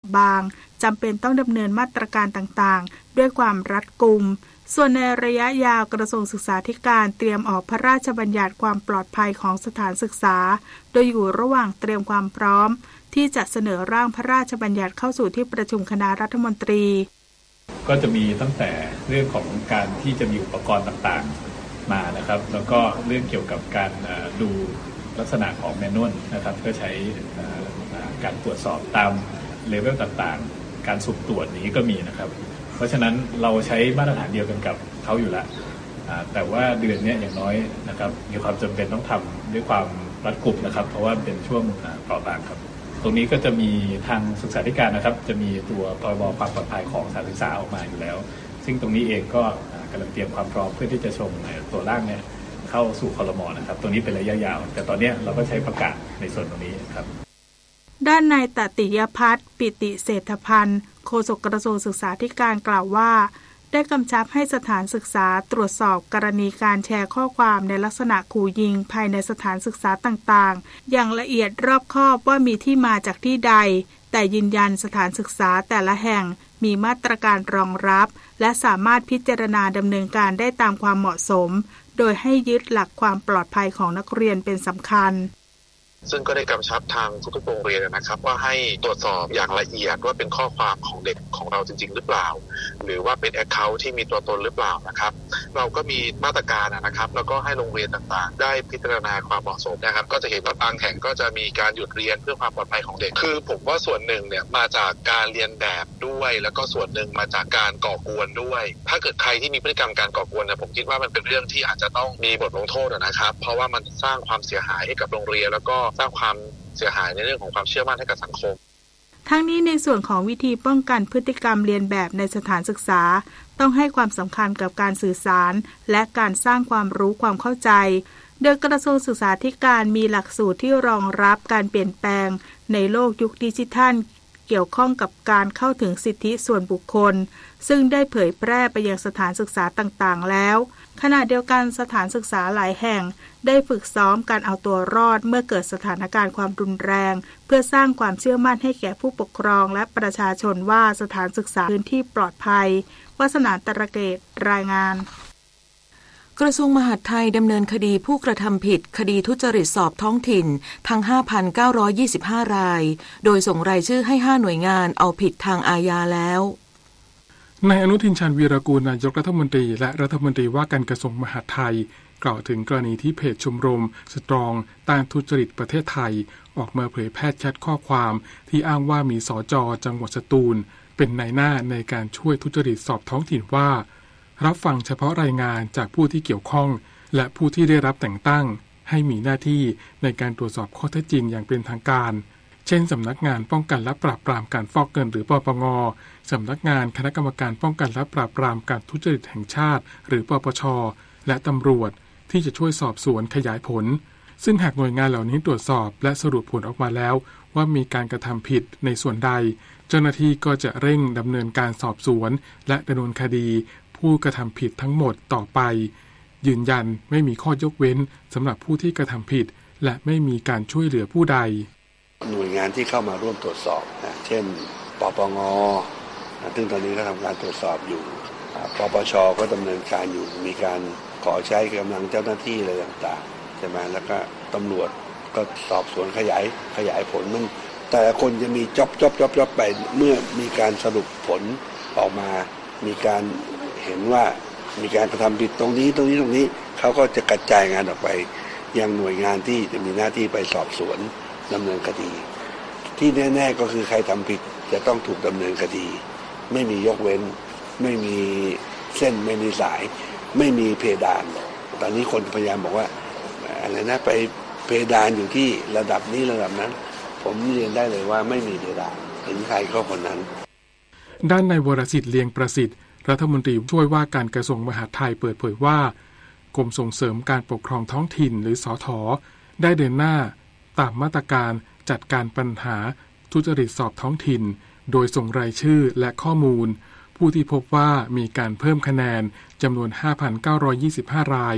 บางจำเป็นต้องดำเนินมาตรการต่างๆด้วยความรัดกุมส่วนในระยะยาวกระทรวงศึกษาธิการเตรียมออกพระราชบัญญัติความปลอดภัยของสถานศึกษาโดยอยู่ระหว่างเตรียมความพร้อมที่จะเสนอร่างพระราชบัญญัติเข้าสู่ที่ประชุมคณะรัฐมนตรีก็จะมีตั้งแต่เรื่องของการที่จะมีอุปกรณ์ต่างๆมานะครับแล้วก็เรื่องเกี่ยวกับการดูลักษณะของแมนนวลนะครับก็ใช้การตรวจสอบตามเลเวลต่างๆการสุ่มตรวจนี้ก็มีนะครับเพราะฉะนั้นเราใช้มาตรฐานเดียวกันกับเขาอยู่แล้วแต่ว่าเดือนนี้อย่างน้อยนะครับมีความจำเป็นต้องทำด้วยความรัดกุมนะครับเพราะว่าเป็นช่วงเปราะบางครับตรงนี้ก็จะมีทางศึกษาธิการนะครับจะมีตัวพรบความปลอดภัยของสถานศึกษาออกมาอยู่แล้วซึ่งตรงนี้เองก็กำลังเตรียมความพร้อมเพื่อที่จะชงตัวร่างเนี่ยเข้าสู่ครม.นะครับตรงนี้เป็นระยะยาวแต่ตอนนี้เราก็ใช้ประกาศในส่วนตรงนี้ครับด้านนายตติยพัฒน์ปิติเศรษฐพันธ์โฆษกกระทรวงศึกษาธิการกล่าวว่าได้กำชับให้สถานศึกษาตรวจสอบกรณีการแชร์ข้อความในลักษณะขู่ยิงภายในสถานศึกษาต่างๆอย่างละเอียดรอบคอบว่ามีที่มาจากที่ใดแต่ยืนยันสถานศึกษาแต่ละแห่งมีมาตรการรองรับและสามารถพิจารณาดำเนินการได้ตามความเหมาะสมโดยให้ยึดหลักความปลอดภัยของนักเรียนเป็นสำคัญซึ่งก็ได้กำชับทางทุกๆโรงเรียนนะครับว่าให้ตรวจสอบอย่างละเอียดว่าเป็นข้อความของเด็กของเราจริงๆหรือเปล่าหรือว่าเป็นแอคเคาท์ที่มีตัวตนหรือเปล่านะครับเราก็มีมาตรการนะครับแล้วก็ให้โรงเรียนต่างๆได้พิจารณาความเหมาะสมนะครับก็จะเห็นว่าบางแห่งก็จะมีการหยุดเรียนเพื่อความปลอดภัยของเด็กคือผมว่าส่วนหนึ่งเนี่ยมาจากการเรียนแบบด้วยแล้วก็ส่วนหนึ่งมาจากการก่อกวนด้วยถ้าเกิดใครที่มีพฤติกรรมการก่อกวนเนี่ยผมคิดว่ามันเป็นเรื่องที่อาจจะต้องมีบทลงโทษนะครับเพราะว่ามันสร้างความเสียหายให้กับโรงเรียนแล้วก็สร้างความเสียหายในเรื่องของความเชื่อมั่นให้กับสังคมทั้งนี้ในส่วนของวิธีป้องกันพฤติกรรมเลียนแบบในสถานศึกษาต้องให้ความสำคัญกับการสื่อสารและการสร้างความรู้ความเข้าใจโดยกระทรวงศึกษาธิการมีหลักสูตรที่รองรับการเปลี่ยนแปลงในโลกยุคดิจิทัลเกี่ยวข้องกับการเข้าถึงสิทธิส่วนบุคคลซึ่งได้เผยแพร่ไปยังสถานศึกษาต่างๆแล้วขณะเดียวกันสถานศึกษาหลายแห่งได้ฝึกซ้อมการเอาตัวรอดเมื่อเกิดสถานการณ์ความรุนแรงเพื่อสร้างความเชื่อมั่นให้แก่ผู้ปกครองและประชาชนว่าสถานศึกษาพื้นที่ปลอดภัยวาสนาตระเกตรายงานกระทรวงมหาดไทยดำเนินคดีผู้กระทำผิดคดีทุจริตสอบท้องถิ่นทั้ง 5,925 รายโดยส่งรายชื่อให้5หน่วยงานเอาผิดทางอาญาแล้วนายอนุทินชาญวีรกูลนายกรัฐมนตรีและรัฐมนตรีว่าการกระทรวงมหาดไทยกล่าวถึงกรณีที่เพจชมรมสตรองต้านทุจริตประเทศไทยออกมาเผยแพร่แชทข้อความที่อ้างว่ามีสจ.จังหวัดสตูลเป็นนายหน้าในการช่วยทุจริตสอบท้องถิ่นว่ารับฟังเฉพาะรายงานจากผู้ที่เกี่ยวข้องและผู้ที่ได้รับแต่งตั้งให้มีหน้าที่ในการตรวจสอบข้อเท็จจริงอย่างเป็นทางการเช่นสำนักงานป้องกันและปราบปรามการฟอกเงินหรือปปง.สำนักงานคณะกรรมการป้องกันและปราบปรามการทุจริตแห่งชาติหรือปปช.และตำรวจที่จะช่วยสอบสวนขยายผลซึ่งหากหน่วยงานเหล่านี้ตรวจสอบและสรุปผลออกมาแล้วว่ามีการกระทำผิดในส่วนใดเจ้าหน้าที่ก็จะเร่งดำเนินการสอบสวนและดำเนินคดีผู้กระทำผิดทั้งหมดต่อไปยืนยันไม่มีข้อยกเว้นสำหรับผู้ที่กระทำผิดและไม่มีการช่วยเหลือผู้ใดหน่วยงานที่เข้ามาร่วมตรวจสอบเช่นปปง.ซึ่งตอนนี้ก็ทำการตรวจสอบอยู่ปปช.ก็ดำเนินการอยู่มีการขอใช้กำลังเจ้าหน้าที่อะไรต่างๆใช่ไหมแล้วก็ตำรวจก็สอบสวนขยายผลมันแต่ละคนจะมีจ็อบไปเมื่อมีการสรุปผลออกมามีการเห็นว่ามีการกระทำผิดตรงนี้เขาก็จะกระจายงานออกไปยังหน่วยงานที่จะมีหน้าที่ไปสอบสวนดำเนินคดีที่แน่ๆก็คือใครทำผิดจะต้องถูกดำเนินคดีไม่มียกเว้นไม่มีเส้นไม่มีสายไม่มีเพดานตอนนี้คนพยายามบอกว่าอะไรนะไปเพดานอยู่ที่ระดับนี้ระดับนั้นผมเรียนได้เลยว่าไม่มีเพดานถึงใครก็คนนั้นด้านนายวรสิทธิ์เลียงประสิทธิ์รัฐมนตรีช่วยว่าการกระทรวงมหาดไทยเปิดเผยว่ากรมส่งเสริมการปกครองท้องถิ่นหรือสท.ได้เดินหน้าตามมาตรการจัดการปัญหาทุจริตสอบท้องถิ่นโดยส่งรายชื่อและข้อมูลผู้ที่พบว่ามีการเพิ่มคะแนนจำนวน 5,925 ราย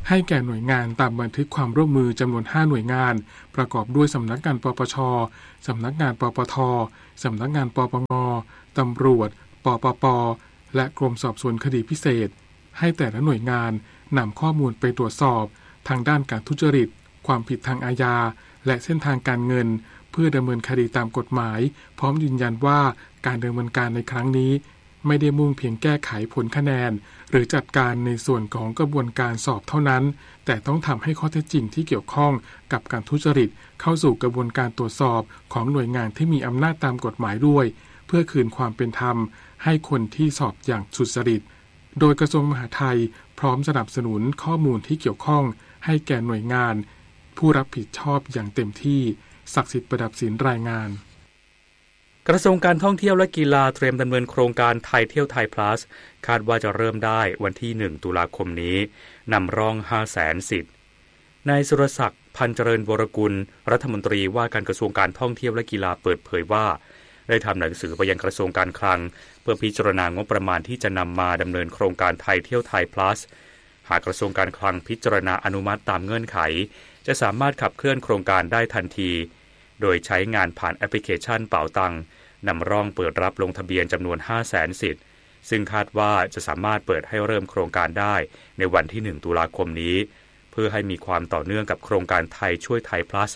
ให้แก่หน่วยงานตามบันทึกความร่วมมือจำนวน5หน่วยงานประกอบด้วยสำนักงานปปช.สำนักงานปปท.สำนักงานปปง.ตำรวจปปป.และกรมสอบสวนคดีพิเศษให้แต่ละหน่วยงานนำข้อมูลไปตรวจสอบทางด้านการทุจริตความผิดทางอาญาและเส้นทางการเงินเพื่อดำเนินคดีตามกฎหมายพร้อมยืนยันว่าการดำเนินการในครั้งนี้ไม่ได้มุ่งเพียงแก้ไขผลคะแนนหรือจัดการในส่วนของกระบวนการสอบเท่านั้นแต่ต้องทำให้ข้อเท็จจริงที่เกี่ยวข้องกับการทุจริตเข้าสู่กระบวนการตรวจสอบของหน่วยงานที่มีอำนาจตามกฎหมายด้วยเพื่อคืนความเป็นธรรมให้คนที่สอบอย่างสุจริตโดยกระทรวงมหาดไทยพร้อมสนับสนุนข้อมูลที่เกี่ยวข้องให้แก่หน่วยงานผู้รับผิดชอบอย่างเต็มที่ศักดิ์สิทธิ์ประดับศิลป์รายงานกระทรวงการท่องเที่ยวและกีฬาเตรียมดำเนินโครงการไทยเที่ยวไทย plus คาดว่าจะเริ่มได้วันที่1ตุลาคมนี้นำร่อง 500,000 สิทธิ์นายสุรศักดิ์พันเจริญวรกุลรัฐมนตรีว่าการกระทรวงการท่องเที่ยวและกีฬาเปิดเผยว่าได้ทำหนังสือไปยังกระทรวงการคลังเพื่อพิจารณางบประมาณที่จะนำมาดำเนินโครงการไทยเที่ยวไทย plus หากกระทรวงการคลังพิจารณาอนุมัติตามเงื่อนไขจะสามารถขับเคลื่อนโครงการได้ทันทีโดยใช้งานผ่านแอปพลิเคชันเป๋าตังนำร่องเปิดรับลงทะเบียนจำนวน 500,000 สิทธิ์ซึ่งคาดว่าจะสามารถเปิดให้เริ่มโครงการได้ในวันที่1ตุลาคมนี้เพื่อให้มีความต่อเนื่องกับโครงการไทยช่วยไทย plus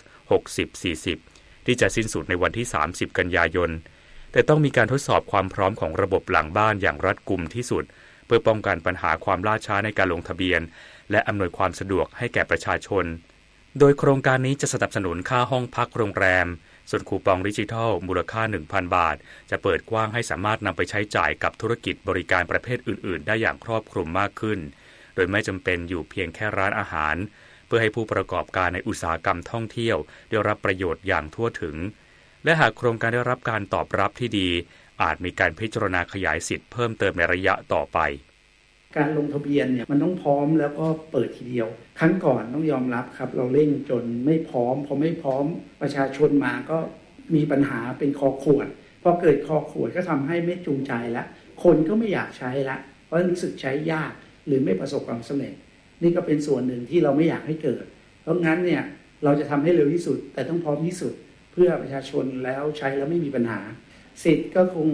60-40 ที่จะสิ้นสุดในวันที่30กันยายนแต่ต้องมีการทดสอบความพร้อมของระบบหลังบ้านอย่างรัดกุมที่สุดเพื่อป้องกันปัญหาความล่าช้าในการลงทะเบียนและอำนวยความสะดวกให้แก่ประชาชนโดยโครงการนี้จะสนับสนุนค่าห้องพักโรงแรมส่วนคูปองดิจิทัลมูลค่า 1,000 บาทจะเปิดกว้างให้สามารถนำไปใช้จ่ายกับธุรกิจบริการประเภทอื่นๆได้อย่างครอบคลุมมากขึ้นโดยไม่จำเป็นอยู่เพียงแค่ร้านอาหารเพื่อให้ผู้ประกอบการในอุตสาหกรรมท่องเที่ยวได้รับประโยชน์อย่างทั่วถึงและหากโครงการได้รับการตอบรับที่ดีอาจมีการพิจารณาขยายสิทธิ์เพิ่มเติมในระยะต่อไปการลงทะเบียนเนี่ยมันต้องพร้อมแล้วก็เปิดทีเดียวครั้งก่อนต้องยอมรับครับเราเร่งจนไม่พร้อมพอไม่พร้อมประชาชนมาก็มีปัญหาเป็นคอขวดพอเกิดคอขวดก็ทำให้ไม่จูงใจละคนก็ไม่อยากใช้ละเพราะรู้สึกใช้ยากหรือไม่ประสบความสำเร็จนี่ก็เป็นส่วนหนึ่งที่เราไม่อยากให้เกิดเพราะงั้นเนี่ยเราจะทำให้เร็วที่สุดแต่ต้องพร้อมที่สุดเพื่อประชาชนแล้วใช้แล้วไม่มีปัญหาสิทธิ์ก็คง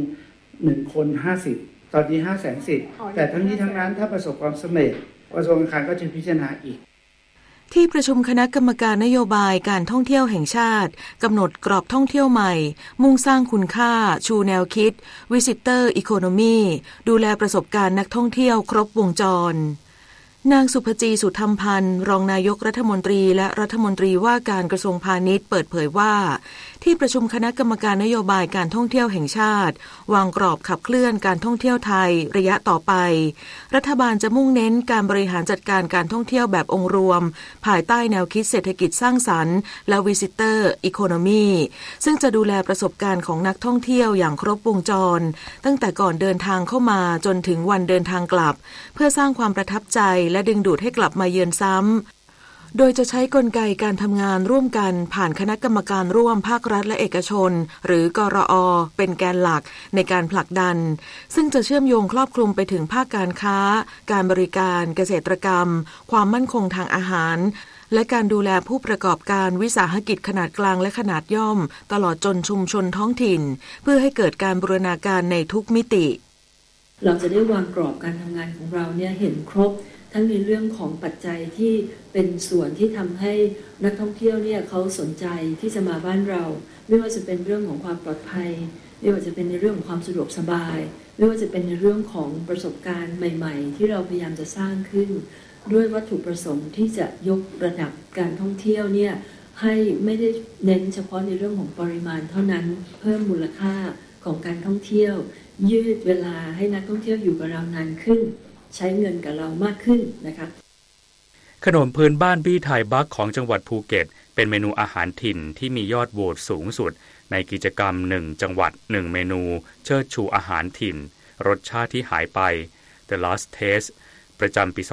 1คน50ตอนนี้ 500,000 สิทธิ์แต่ทั้งนี้ทั้งนั้นถ้าประสบความสำเร็จกระทรวงการคลังก็จะพิจารณาอีกที่ประชุมคณะกรรมการนโยบายการท่องเที่ยวแห่งชาติกำหนดกรอบท่องเที่ยวใหม่มุ่งสร้างคุณค่าชูแนวคิด Visitor Economy ดูแลประสบการณ์นักท่องเที่ยวครบวงจรนางสุภจีสุธรรมพันธ์รองนายกรัฐมนตรีและรัฐมนตรีว่าการกระทรวงพาณิชย์เปิดเผยว่าที่ประชุมคณะกรรมการนโยบายการท่องเที่ยวแห่งชาติวางกรอบขับเคลื่อนการท่องเที่ยวไทยระยะต่อไปรัฐบาลจะมุ่งเน้นการบริหารจัดการการท่องเที่ยวแบบองค์รวมภายใต้แนวคิดเศรษฐกิจสร้างสรรค์และ Visitor Economy ซึ่งจะดูแลประสบการณ์ของนักท่องเที่ยวอย่างครบวงจรตั้งแต่ก่อนเดินทางเข้ามาจนถึงวันเดินทางกลับเพื่อสร้างความประทับใจและดึงดูดให้กลับมาเยือนซ้ำโดยจะใช้กลไกการทำงานร่วมกันผ่านคณะกรรมการร่วมภาครัฐและเอกชนหรือกรอ.เป็นแกนหลักในการผลักดันซึ่งจะเชื่อมโยงครอบคลุมไปถึงภาคการค้าการบริการเกษตรกรรมความมั่นคงทางอาหารและการดูแลผู้ประกอบการวิสาหกิจขนาดกลางและขนาดย่อมตลอดจนชุมชนท้องถิ่นเพื่อให้เกิดการบูรณาการในทุกมิติเราจะได้วางกรอบการทำงานของเราเนี่ยเห็นครบทั้งในเรื่องของปัจจัยที่เป็นส่วนที่ทำให้นักท่องเที่ยวเนี่ยเขาสนใจที่จะมาบ้านเราไม่ว่าจะเป็นเรื่องของความปลอดภัยไม่ว่าจะเป็นในเรื่องของความสะดวกสบายไม่ว่าจะเป็นในเรื่องของประสบการณ์ใหม่ๆที่เราพยายามจะสร้างขึ้นด้วยวัตถุประสงค์ที่จะยกระดับการท่องเที่ยวเนี่ยให้ไม่ได้เน้นเฉพาะในเรื่องของปริมาณเท่านั้นเพิ่มมูลค่าของการท่องเที่ยวยืดเวลาให้นักท่องเที่ยวอยู่กับเรานานขึ้นใช้เงินกับเรามากขึ้นนะคะขนมพื้นบ้านบี้ไทยบักของจังหวัดภูเก็ตเป็นเมนูอาหารถิ่นที่มียอดโหวตสูงสุดในกิจกรรม1จังหวัด1เมนูเชิดชูอาหารถิ่นรสชาติที่หายไป The Last Taste ประจำปี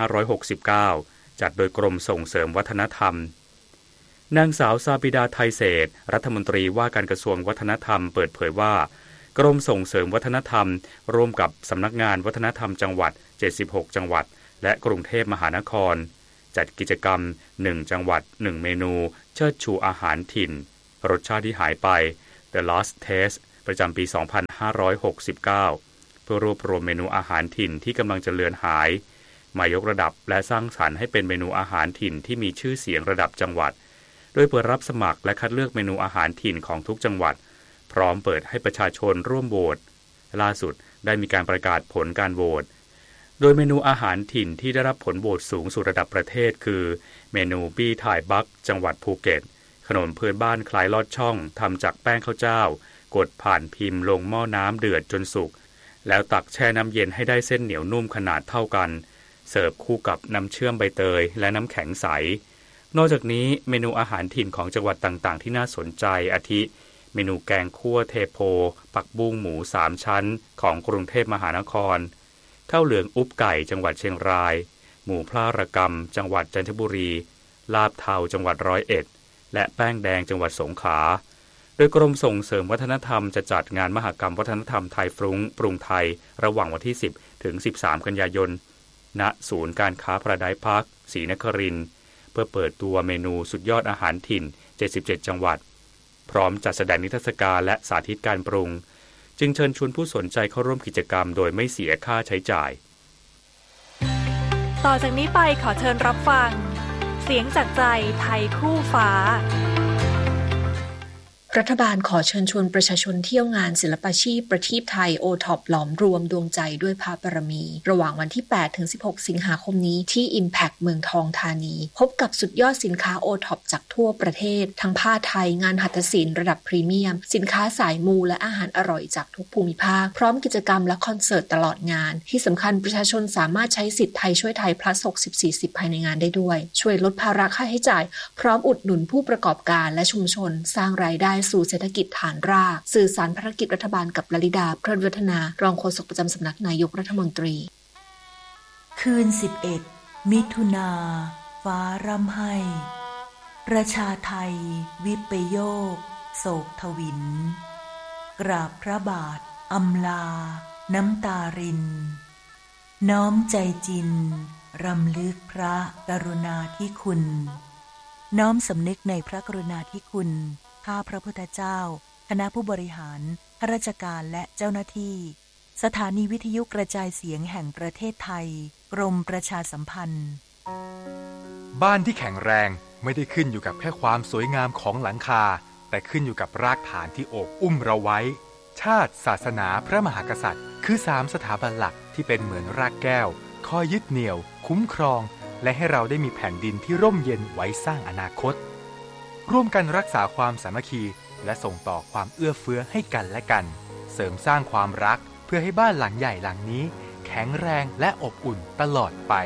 2569 จัดโดยกรมส่งเสริมวัฒนธรรมนางสาวซาบิดาไทยเศรษฐ์รัฐมนตรีว่าการกระทรวงวัฒนธรรมเปิดเผยว่ากรมส่งเสริมวัฒนธรรมร่วมกับสำนักงานวัฒนธรรมจังหวัด76จังหวัดและกรุงเทพมหานครจัดกิจกรรม1จังหวัด1เมนูเชิดชูอาหารถิ่นรสชาติที่หายไป The Lost Taste ประจำปี 2569 เพื่อรวบรวมเมนูอาหารถิ่นที่กำลังจะเลือนหายมายกระดับและสร้างสรรค์ให้เป็นเมนูอาหารถิ่นที่มีชื่อเสียงระดับจังหวัดโดยเปิดรับสมัครและคัดเลือกเมนูอาหารถิ่นของทุกจังหวัดพร้อมเปิดให้ประชาชนร่วมโหวตล่าสุดได้มีการประกาศผลการโหวตโดยเมนูอาหารถิ่นที่ได้รับผลโหวตสูงสุดระดับประเทศคือเมนูบี้ถ่ายบักจังหวัดภูเก็ตขนมพื้นบ้านคล้ายลอดช่องทำจากแป้งข้าวเจ้ากดผ่านพิมพ์ลงหม้อน้ำเดือดจนสุกแล้วตักแช่น้ำเย็นให้ได้เส้นเหนียวนุ่มขนาดเท่ากันเสิร์ฟคู่กับน้ำเชื่อมใบเตยและน้ำแข็งใสนอกจากนี้เมนูอาหารถิ่นของจังหวัดต่างๆที่น่าสนใจอาทิเมนูแกงคั่วเทโพผักบุ้งหมู3ชั้นของกรุงเทพมหานครข้าวเหลืองอุ๊บไก่จังหวัดเชียงรายหมูพลาระกำจังหวัดจันทบุรีลาบเทาจังหวัด101และแป้งแดงจังหวัดสงขลาโดยกรมส่งเสริมวัฒนธรรมจะจัดงานมหกรรมวัฒนธรรมไทยฟรุ้งปรุงไทยระหว่างวันที่10ถึง13กันยายนณศูนย์การค้าพาราไดซ์พาร์คศรีนครินทร์เพื่อเปิดตัวเมนูสุดยอดอาหารถิ่น77จังหวัดพร้อมจัดแสดงนิทรรศการและสาธิตการปรุงจึงเชิญชวนผู้สนใจเข้าร่วมกิจกรรมโดยไม่เสียค่าใช้จ่ายต่อจากนี้ไปขอเชิญรับฟังเสียงจากใจไทยคู่ฟ้ารัฐบาลขอเชิญชวนประชาชนเที่ยวงานศิลปาชีพประทีปไทยโอท็อปหลอมรวมดวงใจด้วยพระบารมีระหว่างวันที่8ถึง16สิงหาคมนี้ที่ Impact เมืองทองธานีพบกับสุดยอดสินค้าโอท็อปจากทั่วประเทศทั้งผ้าไทยงานหัตถศิลป์ระดับพรีเมียมสินค้าสายมูและอาหารอร่อยจากทุกภูมิภาคพร้อมกิจกรรมและคอนเสิร์ตตลอดงานที่สำคัญประชาชนสามารถใช้สิทธิ์ไทยช่วยไทย plus 60-40 ภายในงานได้ด้วยช่วยลดภาระค่าใช้จ่ายพร้อมอุดหนุนผู้ประกอบการและชุมชนสร้างรายได้สู่เศรษฐกิจฐานรากสื่อสารภารกิจรัฐบาลกับลลิดา เพลินวัฒนารองโฆษกประจำสำนักนายกรัฐมนตรีคืน11มิถุนาฟ้าร่ำไห้ประชาไทยวิปโยคโศกทวินกราบพระบาทอำลาน้ำตารินน้อมใจจินรำลึกพระกรุณาธิคุณน้อมสำนึกในพระกรุณาธิคุณข้าพระพุทธเจ้าคณะผู้บริหารข้าราชการและเจ้าหน้าที่สถานีวิทยุกระจายเสียงแห่งประเทศไทยกรมประชาสัมพันธ์บ้านที่แข็งแรงไม่ได้ขึ้นอยู่กับแค่ความสวยงามของหลังคาแต่ขึ้นอยู่กับรากฐานที่โอบอุ้มเราไว้ชาติศาสนาพระมหากษัตริย์คือ3สถาบันหลักที่เป็นเหมือนรากแก้วคอยยึดเหนี่ยวคุ้มครองและให้เราได้มีแผ่นดินที่ร่มเย็นไว้สร้างอนาคตร่วมกันรักษาความสามัคคีและส่งต่อความเอื้อเฟื้อให้กันและกันเสริมสร้างความรักเพื่อให้บ้านหลังใหญ่หลังนี้แข็งแรงและอบอุ่นตลอดไป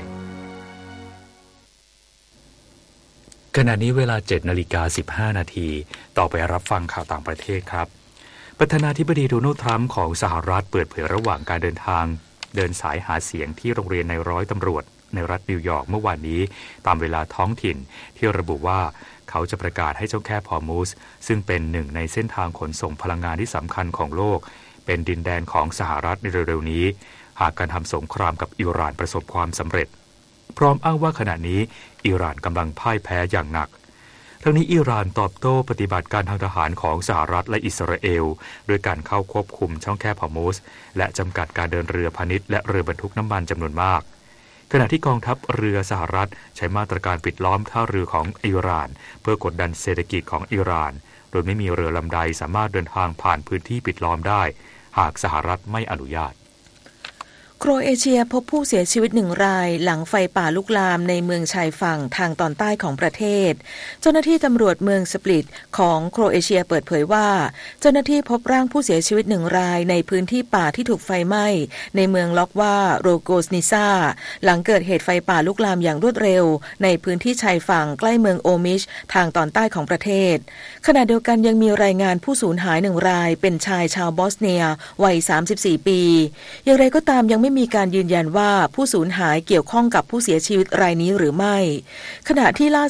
ขณะนี้เวลา 7:15 นาทีต่อไปรับฟังข่าวต่างประเทศครับประธานาธิบดีโดนัลด์ทรัมป์ของสหรัฐเปิดเผยระหว่างการเดินทางเดินสายหาเสียงที่โรงเรียนในร้อยตำรวจในรัฐนิวยอร์กเมื่อวานนี้ตามเวลาท้องถิ่นที่ระบุว่าเขาจะประกาศให้เจ้าแคบฮอร์มุซซึ่งเป็นหนึ่งในเส้นทางขนส่งพลังงานที่สำคัญของโลกเป็นดินแดนของสหรัฐในเร็วๆนี้หากการทำสงครามกับอิหร่านประสบความสำเร็จพร้อมอ้างว่าขณะนี้อิหร่านกำลังพ่ายแพ้อย่างหนักทั้งนี้อิหร่านตอบโต้ปฏิบัติการทางทหารของสหรัฐและอิสราเอลด้วยการเข้าควบคุมช่องแคบฮอร์มุซและจำกัดการเดินเรือพาณิชย์และเรือบรรทุกน้ำมันจำนวนมากขณะที่กองทัพเรือสหรัฐใช้มาตรการปิดล้อมท่าเรือของอิหร่านเพื่อกดดันเศรษฐกิจของอิหร่านโดยไม่มีเรือลำใดสามารถเดินทางผ่านพื้นที่ปิดล้อมได้หากสหรัฐไม่อนุญาตโครเอเชียพบผู้เสียชีวิต1 รายหลังไฟป่าลุกลามในเมืองชายฝั่งทางตอนใต้ของประเทศเจ้าหน้าที่ตำรวจเมืองสปลิตของโครเอเชียเปิดเผยว่าเจ้าหน้าที่พบร่างผู้เสียชีวิต1 รายในพื้นที่ป่าที่ถูกไฟไหม้ในเมืองล็อกว่าโรโกสนิซาหลังเกิดเหตุไฟป่าลุกลามอย่างรวดเร็วในพื้นที่ชายฝั่งใกล้เมืองโอมิชทางตอนใต้ของประเทศขณะเดียวกันยังมีรายงานผู้สูญหาย1 รายเป็นชายชาวบอสเนียวัย34 ปีอย่างไรก็ตามยังไม่มีการยืนยันว่าผู้สูญหายเกี่ยวข้องกับผู้เสียชีวิตรายนี้หรือไม่ขณะที่ล่าสุด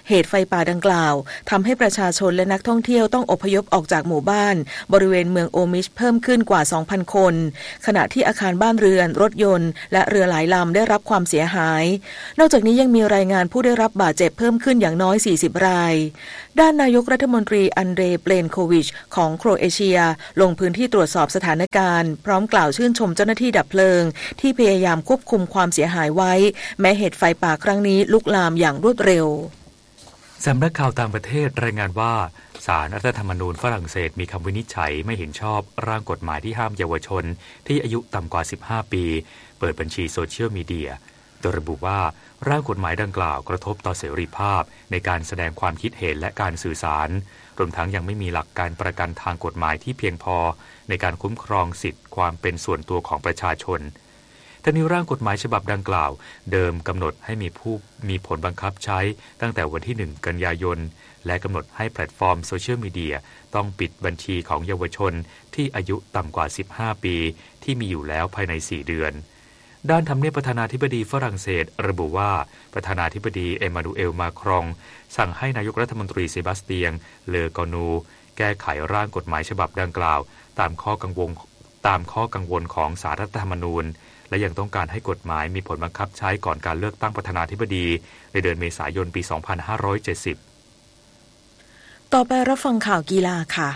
เหตุไฟป่าดังกล่าวทำให้ประชาชนและนักท่องเที่ยวต้องอพยพออกจากหมู่บ้านบริเวณเมืองโอมิชเพิ่มขึ้นกว่า 2,000 คนขณะที่อาคารบ้านเรือนรถยนต์และเรือหลายลำได้รับความเสียหายนอกจากนี้ยังมีรายงานผู้ได้รับบาดเจ็บเพิ่มขึ้นอย่างน้อย40รายด้านนายกรัฐมนตรีอันเดรย์ เปลนโควิชของโครเอเชียลงพื้นที่ตรวจสอบสถานการณ์พร้อมกล่าวชื่นชมเจ้าหน้าที่ดับเพลิงที่พยายามควบคุมความเสียหายไว้แม้เหตุไฟป่าครั้งนี้ลุกลามอย่างรวดเร็วสำนักข่าวต่างประเทศรายงานว่าศาลรัฐธรรมนูญฝรั่งเศสมีคำวินิจฉัยไม่เห็นชอบร่างกฎหมายที่ห้ามเยาวชนที่อายุต่ำกว่า15ปีเปิดบัญชีโซเชียลมีเดียโดยระบุว่าร่างกฎหมายดังกล่าวกระทบต่อเสรีภาพในการแสดงความคิดเห็นและการสื่อสารรวมทั้งยังไม่มีหลักการประกันทางกฎหมายที่เพียงพอในการคุ้มครองสิทธิความเป็นส่วนตัวของประชาชนทั้งนี้ร่างกฎหมายฉบับดังกล่าวเดิมกำหนดให้มีผลบังคับใช้ตั้งแต่วันที่1กันยายนและกำหนดให้แพลตฟอร์มโซเชียลมีเดียต้องปิดบัญชีของเยาวชนที่อายุต่ำกว่า15ปีที่มีอยู่แล้วภายใน4เดือนด้านทำเนียบประธานาธิบดีฝรั่งเศสระบุว่าประธานาธิบดีเอมานูเอลมาครองสั่งให้นายกรัฐมนตรีเซบาสเตียงเลอกอนูแก้ไขร่างกฎหมายฉบับดังกล่าวตามข้อกังวลของศาลรัฐธรรมนูญและยังต้องการให้กฎหมายมีผลบังคับใช้ก่อนการเลือกตั้งประธานาธิบดีในเดือนเมษายนปี 2570 ต่อไปรับฟังข่าวกีฬาค่ะ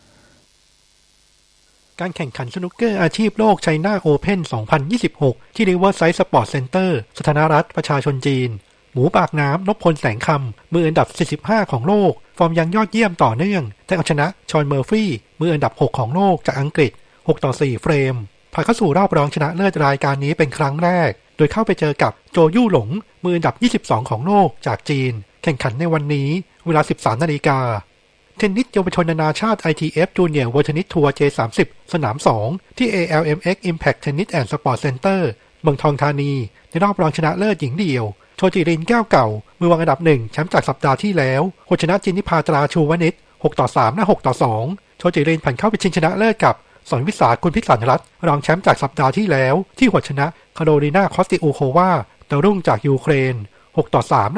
การแข่งขันสนุกเกอร์อาชีพโลกไชน่าโอเพ่น 2026 ที่ Riverside Sport Center สาธารณรัฐประชาชนจีนหมูปากน้ำนพพลแสงคำมืออันดับ45ของโลกฟอร์มยังยอดเยี่ยมต่อเนื่องแต่เอาชนะชอนเมอร์ฟี่มืออันดับ6ของโลกจากอังกฤษ6-4 เฟรมผ่านเข้าสู่รอบรองชนะเลิศรายการนี้เป็นครั้งแรกโดยเข้าไปเจอกับโจยู่หลงมืออันดับ22ของโลกจากจีนแข่งขันในวันนี้เวลา 13:00 น.เทนนิสเยาวชนนานาชาติ ITF Junior World Tennis Tour J30 สนาม 2 ที่ ALMX Impact Tennis and Sport Center เมืองทองธานีในรอบรองชนะเลิศหญิงเดี่ยวโชจิรินแก้วเก่ามือวางอันดับ1แชมป์จากสัปดาห์ที่แล้วคนชนะจินนิพาตราชูวนิช6-3 และ 6-2 โชจิรินผ่านเข้าไปชิงชนะเลิศกับสอนวิสาคุณพิศารรัตน์รองแชมป์จากสัปดาห์ที่แล้วที่หัวชนะคาโรลีนาคอสติอูโควาดาวรุ่งจากยูเครน6-3 และ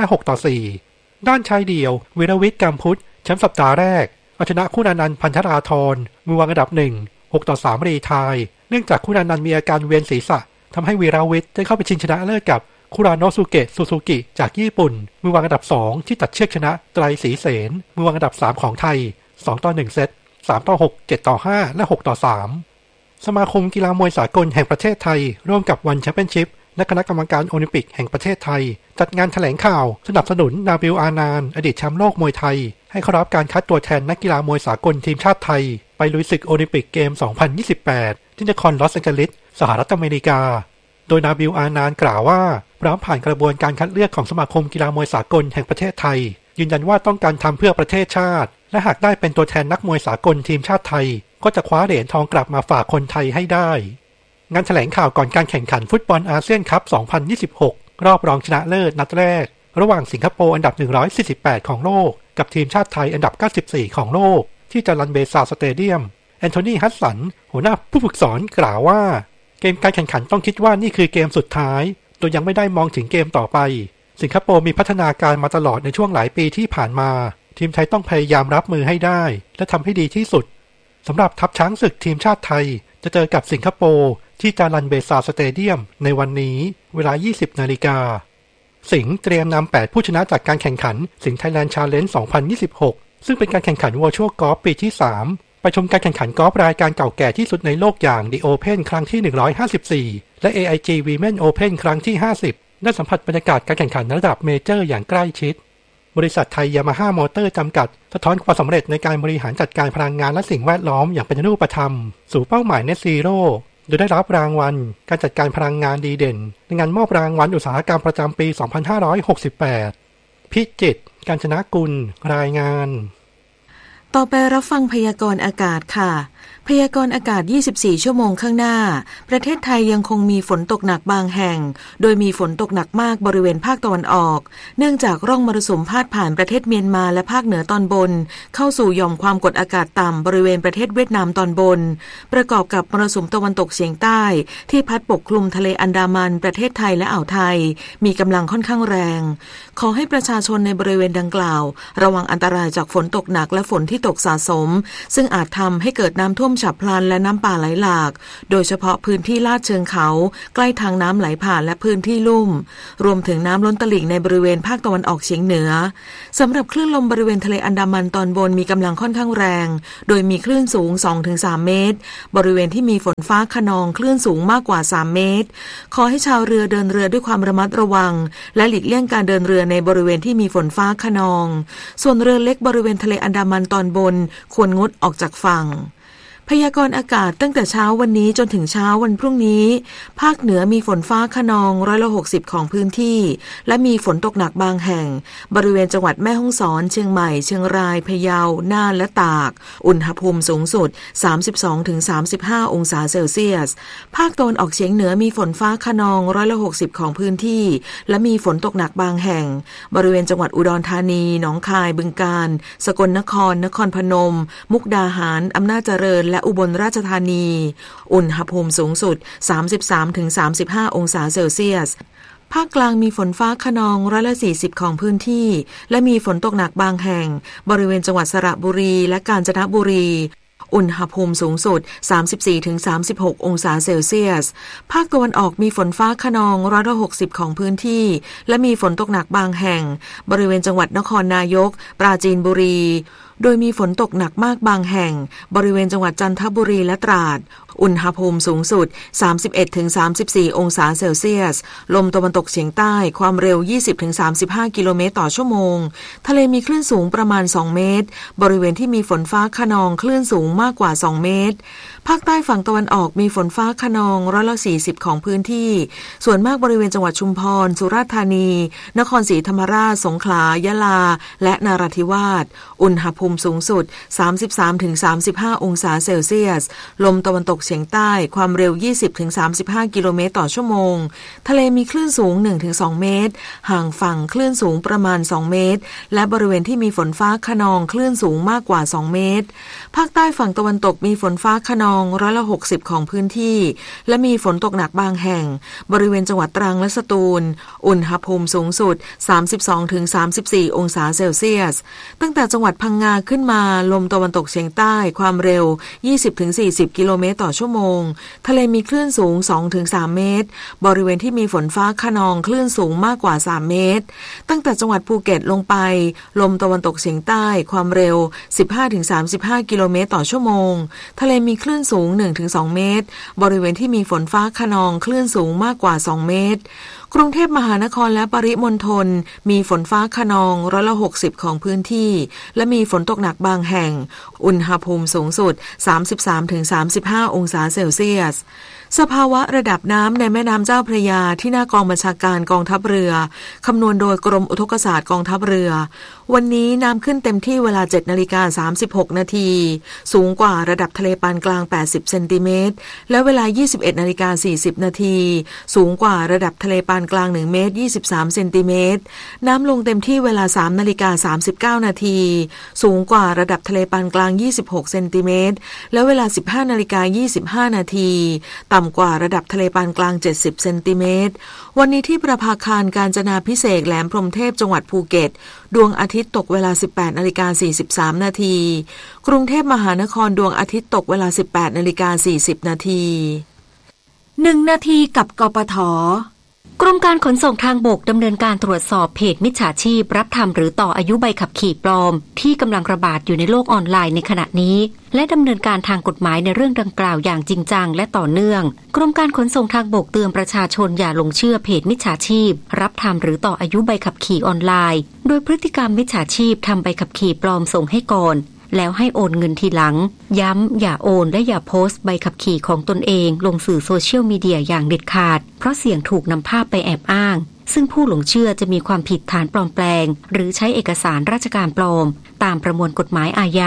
6-4 ด้านชายเดี่ยววีรวิทย์กัมพุทธแชมป์สัปดาห์แรกเอาชนะคุณานันท์พันธราธรมือวางอันดับ1 6-3 รีไทยเนื่องจากคุณานันท์มีอาการเวียนศีรษะทำให้วีรวิทย์ได้เข้าไปชิงชนะเลิศกับคุราโนสุเกะซูซูกิจากญี่ปุ่นมือวางอันดับ2ที่ตัดเชือกชนะไตรศรีเสนมือวางอันดับ3ของไทย2-1 เซต3-6 7-5 และ 6-3 สมาคมกีฬามวยสากลแห่งประเทศไทยร่วมกับวันแชมเปี้ยนชิพและคณะกรรมการโอลิมปิกแห่งประเทศไทยจัดงานแถลงข่าวสนับสนุนนาบิล อานานอดีตแชมป์โลกมวยไทยให้เข้ารับการคัดตัวแทนนักกีฬามวยสากลทีมชาติไทยไปลุยศึกโอลิมปิกเกม 2028 ที่นครลอสแองเจลิสสหรัฐอเมริกาโดยนาบิล อานานกล่าวว่าพร้อมผ่านกระบวนการคัดเลือกของสมาคมกีฬามวยสากลแห่งประเทศไทยยืนยันว่าต้องการทำเพื่อประเทศชาติและหากได้เป็นตัวแทนนักมวยสากลทีมชาติไทยก็จะคว้าเหรียญทองกลับมาฝากคนไทยให้ได้งานแถลงข่าวก่อนการแข่งขันฟุตบอลอาเซียนคัพ 2026 รอบรองชนะเลิศนัดแรกระหว่างสิงคโปร์อันดับ148ของโลกกับทีมชาติไทยอันดับ94ของโลกที่จรัญเบซาสเตเดียมแอนโทนี ฮัดสันหัวหน้าผู้ฝึกสอนกล่าวว่าเกมการแข่งขันต้องคิดว่านี่คือเกมสุดท้ายโดยยังไม่ได้มองถึงเกมต่อไปสิงคโปร์มีพัฒนาการมาตลอดในช่วงหลายปีที่ผ่านมาทีมไทยต้องพยายามรับมือให้ได้และทำให้ดีที่สุดสำหรับทัพช้างศึกทีมชาติไทยจะเจอกับสิงคโปร์ที่จารัญเบซาสเตเดียมในวันนี้เวลา 20:00 น.สิงห์เตรียมนำ8ผู้ชนะจากการแข่งขันสิงห์ไทยแลนด์ชาเลนจ์ 2026 ซึ่งเป็นการแข่งขันวอร์ชวลกอล์ฟปีที่3ไปชมการแข่งขันกอล์ฟรายการเก่าแก่ที่สุดในโลกอย่าง The Open ครั้งที่154และ AIG Women Open ครั้งที่50ได้สัมผัสบรรยากาศการแข่งขันระดับเมเจอร์อย่างใกล้ชิดบริษัทไทยยามาฮ่ามอเตอร์จำกัดสะท้อนความสำเร็จในการบริหารจัดการพลังงานและสิ่งแวดล้อมอย่างเป็นรูปธรรมสู่เป้าหมาย Net Zero โดยได้รับรางวัลการจัดการพลังงานดีเด่นในงานมอบรางวัลอุตสาหกรรมประจำปี 2568 พิจิตร กาญจนกุลรายงานต่อไปรับฟังพยากรณ์อากาศค่ะพยากรณ์อากาศ24ชั่วโมงข้างหน้าประเทศไทยยังคงมีฝนตกหนักบางแห่งโดยมีฝนตกหนักมากบริเวณภาคตะวันออกเนื่องจากร่องมรสุมพาดผ่านประเทศเมียนมาและภาคเหนือตอนบนเข้าสู่หย่อมความกดอากาศต่ำบริเวณประเทศเวียดนามตอนบนประกอบกับมรสุมตะวันตกเฉียงใต้ที่พัดปกคลุมทะเลอันดามันประเทศไทยและอ่าวไทยมีกำลังค่อนข้างแรงขอให้ประชาชนในบริเวณดังกล่าวระวังอันตรายจากฝนตกหนักและฝนที่ตกสะสมซึ่งอาจทำให้เกิดน้ำท่วมฉับพลันและน้ำป่าไหลหลากโดยเฉพาะพื้นที่ลาดเชิงเขาใกล้ทางน้ำไหลผ่านและพื้นที่ลุ่มรวมถึงน้ำล้นตลิ่งในบริเวณภาคตะวันออกเฉียงเหนือสำหรับคลื่นลมบริเวณทะเลอันดามันตอนบนมีกำลังค่อนข้างแรงโดยมีคลื่นสูง 2-3 เมตรบริเวณที่มีฝนฟ้าคะนองคลื่นสูงมากกว่า3 เมตรขอให้ชาวเรือเดินเรือด้วยความระมัดระวังและหลีกเลี่ยงการเดินเรือในบริเวณที่มีฝนฟ้าคะนองส่วนเรือเล็กบริเวณทะเลอันดามันตอนบนควรงดออกจากฝั่งพยากรณ์อากาศตั้งแต่เช้าวันนี้จนถึงเช้าวันพรุ่งนี้ภาคเหนือมีฝนฟ้าคะนอง60%ของพื้นที่และมีฝนตกหนักบางแห่งบริเวณจังหวัดแม่ฮ่องสอนเชียงใหม่เชียงรายพะเยาน่านและตากอุณหภูมิสูงสุด 32-35 องศาเซลเซียสภาคตะวันออกเฉียงเหนือมีฝนฟ้าคะนอง60%ของพื้นที่และมีฝนตกหนักบางแห่งบริเวณจังหวัดอุดรธานีหนองคายบึงกาฬสกลนครนครพนมมุกดาหารอำนาจเจริญและอุบลราชธานีอุณหภูมิสูงสุด 33-35 องศาเซลเซียสภาคกลางมีฝนฟ้าคะนอง40%ของพื้นที่และมีฝนตกหนักบางแห่งบริเวณจังหวัดสระบุรีและกาญจนบุรีอุณหภูมิสูงสุด 34-36 องศาเซลเซียสภาคตะวันออกมีฝนฟ้าคะนอง60%ของพื้นที่และมีฝนตกหนักบางแห่งบริเวณจังหวัดนครนายกปราจีนบุรีโดยมีฝนตกหนักมากบางแห่งบริเวณจังหวัดจันทบุรีและตราดอุณหภูมิสูงสุด 31-34 องศาเซลเซียสลมตะวันตกเฉียงใต้ความเร็ว 20-35 กิโลเมตรต่อชั่วโมงทะเลมีคลื่นสูงประมาณ2 เมตรบริเวณที่มีฝนฟ้าคะนองคลื่นสูงมากกว่า2 เมตรภาคใต้ฝั่งตะวันออกมีฝนฟ้าคะนอง40%ของพื้นที่ส่วนมากบริเวณจังหวัดชุมพรสุราษฎร์ธานีนครศรีธรรมราชสงขลายะลาและนราธิวาสอุณหภูมิสูงสุด 33-35 องศาเซลเซียสลมตะวันตกเฉียงใต้ความเร็ว 20-35 กิโลเมตรต่อชั่วโมงทะเลมีคลื่นสูง 1-2 เมตรห่างฝั่งคลื่นสูงประมาณ2 เมตรและบริเวณที่มีฝนฟ้าคะนองคลื่นสูงมากกว่า2 เมตรภาคใต้ฝั่งตะวันตกมีฝนฟ้าคะนอง60%ของพื้นที่และมีฝนตกหนักบางแห่งบริเวณจังหวัดตรังและสตูลอุณหภูมิสูงสุด 32-34 องศาเซลเซียสตั้งแต่จังหวัดพังงาขึ้นมาลมตะวันตกเฉียงใต้ความเร็ว 20-40 กิโลเมตรต่อชั่วโมงทะเลมีคลื่นสูง 2-3 เมตรบริเวณที่มีฝนฟ้าคะนองคลื่นสูงมากกว่า3 เมตรตั้งแต่จังหวัดภูเก็ตลงไปลมตะวันตกเฉียงใต้ความเร็ว 15-35 กิโลเมตรต่อชั่วโมงทะเลมีคลื่นสูง 1-2 เมตรบริเวณที่มีฝนฟ้าคะนองคลื่นสูงมากกว่า2 เมตรกรุงเทพมหานครและปริมณฑลมีฝนฟ้าคะนอง60%ของพื้นที่และมีฝนตกหนักบางแห่งอุณหภูมิสูงสุด 33-35 องศาเซลเซียสสภาวะระดับน้ำในแม่น้ำเจ้าพระยาที่หน้ากองบัญชาการกองทัพเรือคำนวณโดยกรมอุทกศาสตร์กองทัพเรือวันนี้น้ำขึ้นเต็มที่เวลา 7:36 นาทีสูงกว่าระดับทะเลปานกลาง80เซนติเมตรและเวลา 21:40 นาทีสูงกว่าระดับทะเลปานกลาง1เมตร23เซนติเมตรน้ำลงเต็มที่เวลา 3:39 นาทีสูงกว่าระดับทะเลปานกลาง26เซนติเมตรและเวลา 15:25 นาทีต่ำกว่าระดับทะเลปานกลาง70เซนติเมตรวันนี้ที่ประภาคารกาญจนาภิเษกแหลมพรหมเทพจังหวัดภูเก็ตดวงอาทิตย์ตกเวลา 18:43 นาทีกรุงเทพมหานครดวงอาทิตย์ตกเวลา 18:40 นาที 1 นาทีกับกปท.กรมการขนส่งทางบกดำเนินการตรวจสอบเพจมิจฉาชีพรับทำหรือต่ออายุใบขับขี่ปลอมที่กำลังระบาดอยู่ในโลกออนไลน์ในขณะนี้และดำเนินการทางกฎหมายในเรื่องดังกล่าวอย่างจริงจังและต่อเนื่องกรมการขนส่งทางบกเตือนประชาชนอย่าหลงเชื่อเพจมิจฉาชีพรับทำหรือต่ออายุใบขับขี่ออนไลน์โดยพฤติกรรมมิจฉาชีพทำใบขับขี่ปลอมส่งให้ก่อนแล้วให้โอนเงินทีหลังย้ำอย่าโอนและอย่าโพสต์ใบขับขี่ของตนเองลงสื่อโซเชียลมีเดียอย่างเด็ดขาดเพราะเสี่ยงถูกนำภาพไปแอบอ้างซึ่งผู้หลงเชื่อจะมีความผิดฐานปลอมแปลงหรือใช้เอกสารราชการปลอมตามประมวลกฎหมายอาญา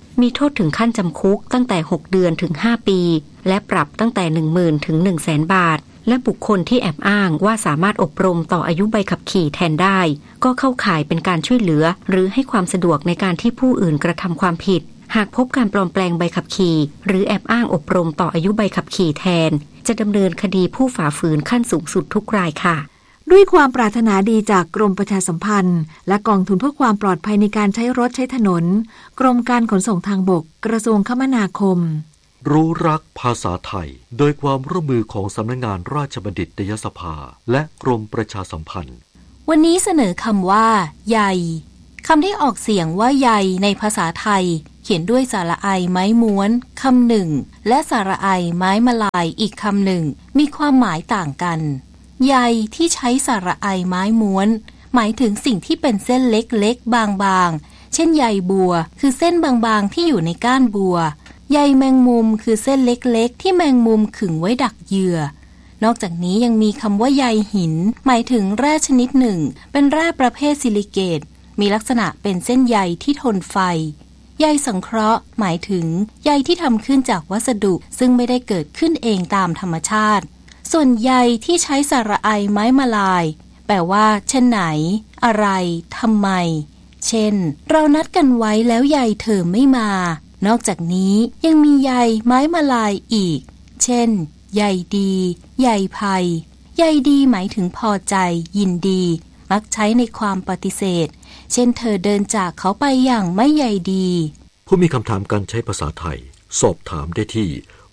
มีโทษถึงขั้นจำคุกตั้งแต่6 เดือนถึง5 ปีและปรับตั้งแต่ 10,000 ถึง 100,000 บาทและบุคคลที่แอบอ้างว่าสามารถอบรมต่ออายุใบขับขี่แทนได้ก็เข้าข่ายเป็นการช่วยเหลือหรือให้ความสะดวกในการที่ผู้อื่นกระทำความผิดหากพบการปลอมแปลงใบขับขี่หรือแอบอ้างอบรมต่ออายุใบขับขี่แทนจะดำเนินคดีผู้ฝ่าฝืนขั้นสูงสุดทุกรายค่ะด้วยความปรารถนาดีจากกรมประชาสัมพันธ์และกองทุนเพื่อความปลอดภัยในการใช้รถใช้ถนนกรมการขนส่งทางบกกระทรวงคมนาคมรู้รักภาษาไทยโดยความร่วมมือของสำนักงานราชบัณฑิตยสภาและกรมประชาสัมพันธ์วันนี้เสนอคำว่าใยคำที่ออกเสียงว่าใยในภาษาไทยเขียนด้วยสระไอไม้ม้วนคำหนึ่งและสระไอไม้มลายอีกคำหนึ่งมีความหมายต่างกันใยที่ใช้สระไอไม้ม้วนหมายถึงสิ่งที่เป็นเส้นเล็กๆบางๆเช่นใยบัวคือเส้นบางๆที่อยู่ในก้านบัวใยแมงมุมคือเส้นเล็กๆที่แมงมุมขึงไว้ดักเหยื่อนอกจากนี้ยังมีคำว่าใยหินหมายถึงแร่ชนิดหนึ่งเป็นแร่ประเภทซิลิเกตมีลักษณะเป็นเส้นใยที่ทนไฟใยสังเคราะห์หมายถึงใยที่ทำขึ้นจากวัสดุซึ่งไม่ได้เกิดขึ้นเองตามธรรมชาติส่วนใยที่ใช้สระไอไม้มลายแปลว่าเช่นไหนอะไรทำไมเช่นเรานัดกันไว้แล้วใยเธอไม่มานอกจากนี้ยังมีใยไม้มลายอีกเช่นใยดีใยภัยใยดีหมายถึงพอใจยินดีมักใช้ในความปฏิเสธเช่นเธอเดินจากเขาไปอย่างไม่ใยดีผู้มีคำถามการใช้ภาษาไทยสอบถามได้ที่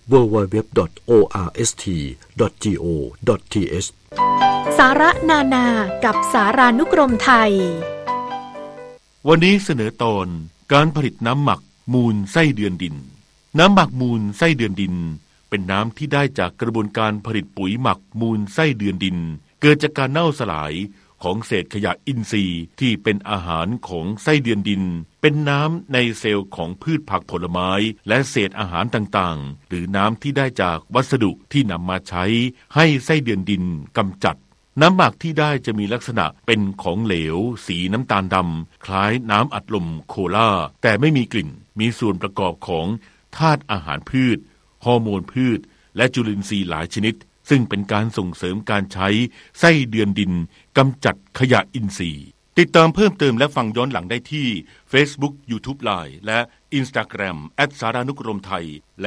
www.orst.go.th สาระนานากับสารานุกรมไทยวันนี้เสนอตอนการผลิตน้ำหมักมูลไส้เดือนดินน้ำหมักมูลไส้เดือนดินเป็นน้ำที่ได้จากกระบวนการผลิตปุ๋ยหมักมูลไส้เดือนดินเกิดจากการเน่าสลายของเศษขยะอินทรีย์ที่เป็นอาหารของไส้เดือนดินเป็นน้ำในเซลล์ของพืชผักผลไม้และเศษอาหารต่างๆหรือน้ำที่ได้จากวัสดุที่นำมาใช้ให้ไส้เดือนดินกำจัดน้ำหมักที่ได้จะมีลักษณะเป็นของเหลวสีน้ำตาลดำคล้ายน้ำอัดลมโคลาแต่ไม่มีกลิ่นมีส่วนประกอบของธาตุอาหารพืชฮอร์โมนพืชและจุลินทรีย์หลายชนิดซึ่งเป็นการส่งเสริมการใช้ไส้เดือนดินกำจัดขยะอินทรีย์ติดตามเพิ่มเติมและฟังย้อนหลังได้ที่ Facebook YouTube Line และ Instagram @saranukromthai และ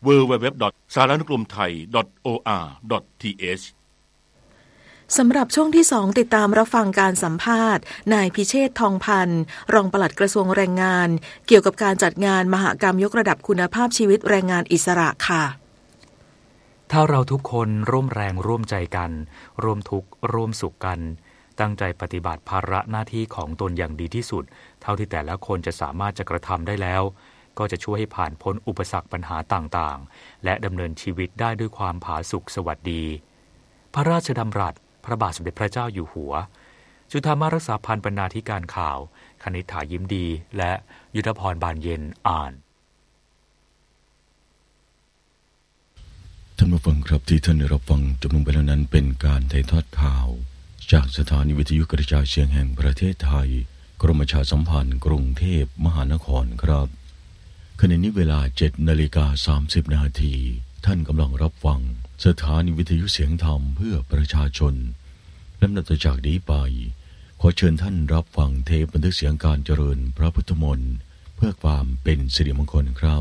www.saranukromthai.or.th สำหรับช่วงที่2ติดตามรับฟังการสัมภาษณ์นายพิเชษฐ์ทองพันธ์รองปลัดกระทรวงแรงงานเกี่ยวกับการจัดงานมหกรรมยกระดับคุณภาพชีวิตแรงงานอิสระค่ะถ้าเราทุกคนร่วมแรงร่วมใจกันร่วมทุกข์ร่วมสุขกันตั้งใจปฏิบัติภาระหน้าที่ของตนอย่างดีที่สุดเท่าที่แต่ละคนจะสามารถจะกระทำได้แล้วก็จะช่วยให้ผ่านพ้นอุปสรรคปัญหาต่างๆและดำเนินชีวิตได้ด้วยความผาสุกสวัสดีพระราชดำรัสพระบาทสมเด็จพระเจ้าอยู่หัวจุฑามารักษาพันธ์บรรณาธิการข่าวคณิษฐายิ้มดีและยุทธพรบานเย็นอ่านท่านผู้ฟังครับที่ท่านได้รับฟังจบลงไปแล้วนั้นเป็นการถ่ายทอดข่าวจากสถานีวิทยุกระจายเสียงแห่งประเทศไทยกรมประชาสัมพันธ์กรุงเทพมหานครครับขณะนี้เวลา 7:30 น.ท่านกำลังรับฟังสถานีวิทยุเสียงธรรมเพื่อประชาชนลำดับต่อจากนี้ไปขอเชิญท่านรับฟังเทปบันทึกเสียงการเจริญพระพุทธมนต์เพื่อความเป็นสิริมงคลครับ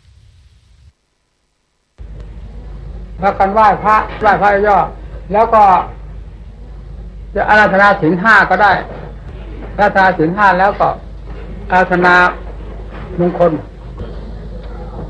พากันไหว้พระย่อแล้วก็จะอาราธนาศีล 5ก็ได้อาราธนาศีล 5แล้วก็อาราธนามงคล